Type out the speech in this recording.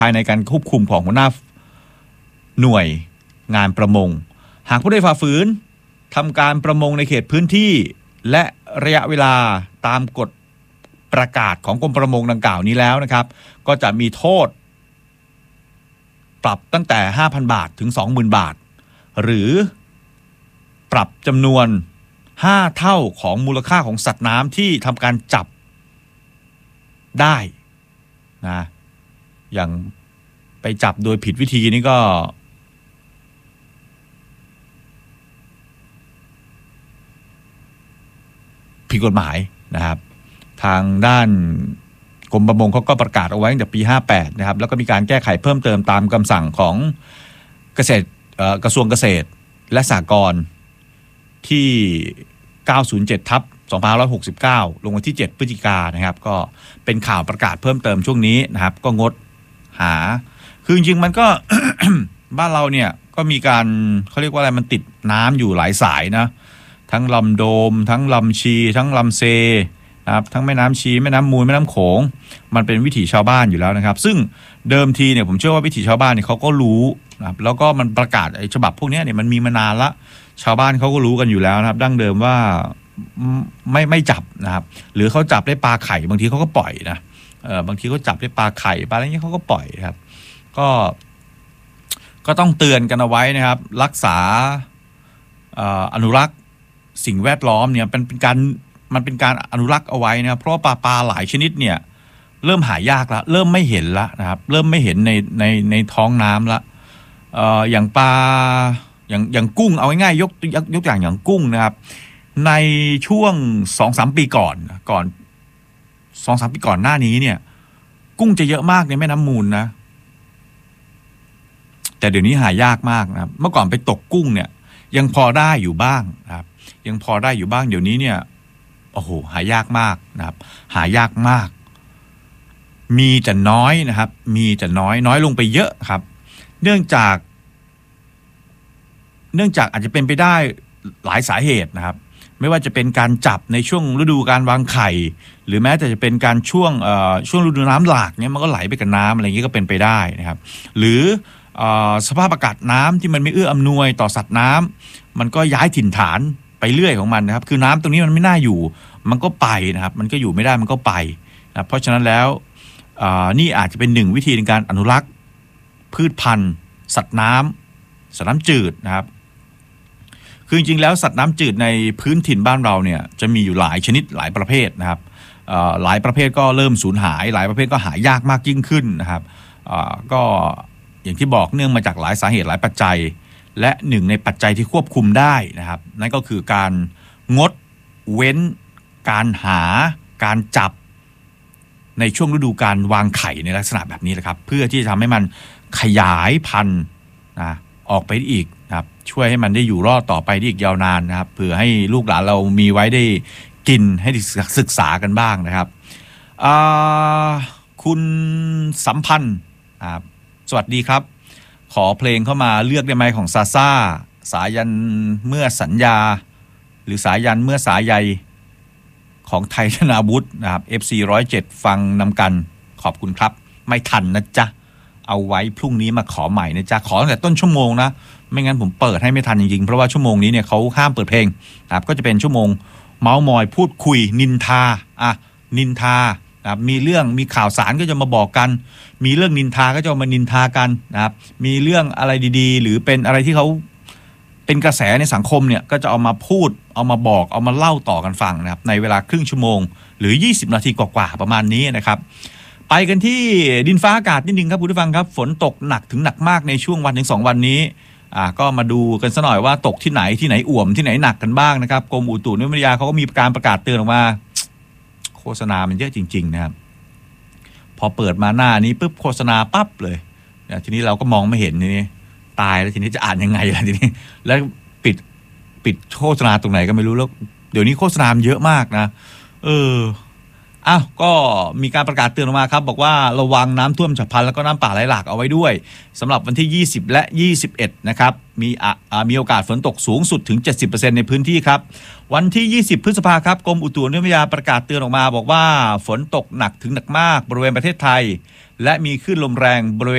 ภายในการควบคุมของหัวหน้าหน่วยงานประมงหากผู้ใดฝ่าฝืนทำการประมงในเขตพื้นที่และระยะเวลาตามกฎประกาศของกรมประมงดังกล่าวนี้แล้วนะครับก็จะมีโทษปรับตั้งแต่ 5,000 บาทถึง 20,000 บาทหรือปรับจำนวน5เท่าของมูลค่าของสัตว์น้ำที่ทำการจับได้นะอย่างไปจับโดยผิดวิธีนี่ก็ผิดกฎหมายนะครับทางด้านกรมประมงเขาก็ประกาศเอาไว้ตั้งแต่ปี58นะครับแล้วก็มีการแก้ไขเพิ่มเติมตามคำสั่งของกระทรวงเกษตรและสหกรณ์ที่907/2569ลงวันที่7พฤศจิกายนนะครับก็เป็นข่าวประกาศเพิ่มเติมช่วงนี้นะครับก็งดหาคือจริงๆมันก็ บ้านเราเนี่ยก็มีการเขาเรียกว่าอะไรมันติดน้ำอยู่หลายสายนะทั้งลำโดมทั้งลำชีทั้งลำเซนะครับทั้งแม่น้ำชีแม่น้ำมูลแม่น้ำโขงมันเป็นวิถีชาวบ้านอยู่แล้วนะครับซึ่งเดิมทีเนี่ยผมเชื่อว่าวิถีชาวบ้านเนี่ยเขาก็รู้นะครับแล้วก็มันประกาศไอ้ฉบับพวกนี้เนี่ยมันมีมานานละชาวบ้านเขาก็รู้กันอยู่แล้วนะครับดั้งเดิมว่าไม่จับนะครับหรือเขาจับได้ปลาไข่บางทีเขาก็ปล่อยนะบางทีเขาจับได้ปลาไข่ปลาอะไรเงี้ยเขาก็ปล่อยครับก็ต้องเตือนกันเอาไว้นะครับรักษาอนุรักษ์สิ่งแวดล้อมเนี่ยมันเป็นการอนุรักษ์เอาไว้นะครับเพราะว่าปลาหลายชนิดเนี่ยเริ่มหายากแล้วเริ่มไม่เห็นละนะครับเริ่มไม่เห็นในท้องน้ำละอย่างปลาอย่างกุ้งเอาง่ายๆยกอย่างกุ้งนะครับในช่วง 2-3 ปีก่อน 2-3 ปีก่อนหน้านี้เนี่ยกุ้งจะเยอะมากในแม่น้ำมูลนะแต่เดี๋ยวนี้หายากมากนะครับเมื่อก่อนไปตกกุ้งเนี่ยยังพอได้อยู่บ้างนะครับยังพอได้อยู่บ้างเดี๋ยวนี้เนี่ยโอ้โหหายากมากนะครับหายากมากมีแต่น้อยนะครับมีแต่น้อยลงไปเยอะครับเนื่องจากอาจจะเป็นไปได้หลายสาเหตุนะครับไม่ว่าจะเป็นการจับในช่วงฤดูการวางไข่หรือแม้แต่จะเป็นการช่วงฤดูน้ำหลากเนี่ยมันก็ไหลไปกับน้ำอะไรอย่างนี้ก็เป็นไปได้นะครับหรือสภาพอากาศน้ำที่มันไม่เอื้ออำนวยต่อสัตว์น้ำมันก็ย้ายถิ่นฐานไปเรื่อยของมันนะครับคือน้ำตรงนี้มันไม่น่าอยู่มันก็ไปนะครับมันก็อยู่ไม่ได้มันก็ไปนะเพราะฉะนั้นแล้วนี่อาจจะเป็นหนึ่งวิธีในการอนุรักษ์พืชพันธุ์สัตว์น้ำจืดนะครับคือจริงๆแล้วสัตว์น้ำจืดในพื้นถิ่นบ้านเราเนี่ยจะมีอยู่หลายชนิดหลายประเภทนะครับหลายประเภทก็เริ่มสูญหายหลายประเภทก็หายากมากยิ่งขึ้นนะครับก็อย่างที่บอกเนื่องมาจากหลายสาเหตุหลายปัจจัยและหนึ่งในปัจจัยที่ควบคุมได้นะครับนั่นก็คือการงดเว้นการหาการจับในช่วงฤดูการวางไข่ในลักษณะแบบนี้นะครับเพื่อที่จะทำให้มันขยายพันธุ์ออกไปอีกนะครับช่วยให้มันได้อยู่รอดต่อไปได้อีกยาวนานนะครับเพื่อให้ลูกหลานเรามีไว้ได้กินให้ศึกษากันบ้างนะครับคุณสัมพันธ์สวัสดีครับขอเพลงเข้ามาเลือกได้ไหมของซาซ่าสายันเมื่อสัญญาหรือสายันเมื่อสาใยของไทยธนาวุฒินะครับ FC 107ฟังนำกันขอบคุณครับไม่ทันนะจ๊ะเอาไว้พรุ่งนี้มาขอใหม่นะจ๊ะขอตั้งแต่ต้นชั่วโมงนะไม่งั้นผมเปิดให้ไม่ทันจริงๆเพราะว่าชั่วโมงนี้เนี่ยเขาห้ามเปิดเพลงนะครับก็จะเป็นชั่วโมงเมาส์มอยพูดคุยนินทานะครับมีเรื่องมีข่าวสารก็จะมาบอกกันมีเรื่องนินทาก็จะมานินทากันนะครับมีเรื่องอะไรดีๆหรือเป็นอะไรที่เขาเป็นกระแสในสังคมเนี่ยก็จะเอามาพูดเอามาบอกเอามาเล่าต่อกันฟังนะครับในเวลาครึ่งชั่วโมงหรือ20นาทีกว่าๆประมาณนี้นะครับไปกันที่ดินฟ้าอากาศนิดนึงครับคุณผู้ฟังครับฝนตกหนักถึงหนักมากในช่วงวันถึง2วันนี้ก็มาดูกันซะหน่อยว่าตกที่ไหนอ่วมที่ไหนหนักกันบ้างนะครับกรมอุตุนิยมวิทยาเขาก็มีการประกาศเตือนออกมาโฆษณามันเยอะจริงๆนะครับพอเปิดมาหน้านี้ปุ๊บโฆษณาปั๊บเลยทีนี้เราก็มองไม่เห็นทีนี้ตายแล้วทีนี้จะอ่านยังไงล่ะทีนี้แล้วปิดโฆษณาตรงไหนก็ไม่รู้แล้วเดี๋ยวนี้โฆษณาเยอะมากนะก็มีการประกาศเตือนออกมาครับบอกว่าระวังน้ำท่วมฉับพลันแล้วก็น้ำป่าไหลหลากเอาไว้ด้วยสำหรับวันที่20และ21นะครับมีโอกาสฝนตกสูงสุดถึง 70% ในพื้นที่ครับวันที่20พฤษภาคมครับกรมอุตุนิยมวิทยาประกาศเตือนออกมาบอกว่าฝนตกหนักถึงหนักมากบริเวณประเทศไทยและมีคลื่นลมแรงบริเวณ